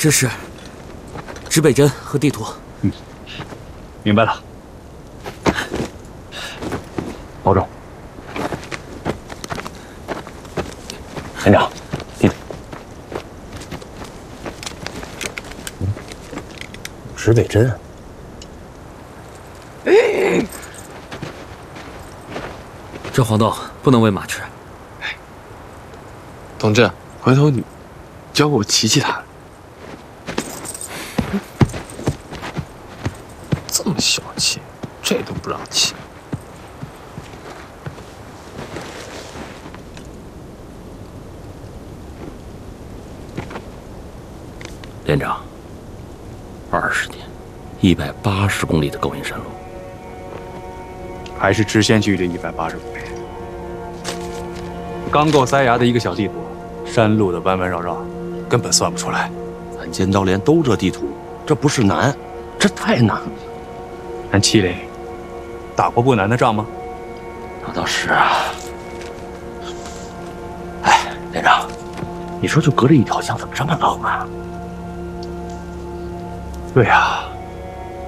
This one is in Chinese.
这是指北针和地图。 明白了。保重。连长，地图。指北针。 这黄豆不能喂马吃。 同志，回头你教我骑骑它。这么小气，这都不让骑。 连长，20天，180公里的勾引山路， 还是直线距离180公里。刚够塞牙的一个小地图，山路的弯弯绕绕，根本算不出来。 咱尖刀连都这地图，这不是难，这太难了。 咱麒麟打过不难的仗吗？ 那倒是啊。哎，连长，你说就隔着一条巷，怎么这么冷啊？ 对呀。